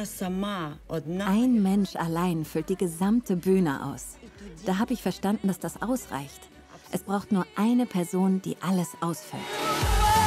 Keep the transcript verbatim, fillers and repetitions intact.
Ein Mensch allein füllt die gesamte Bühne aus. Da habe ich verstanden, dass das ausreicht. Es braucht nur eine Person, die alles ausfüllt.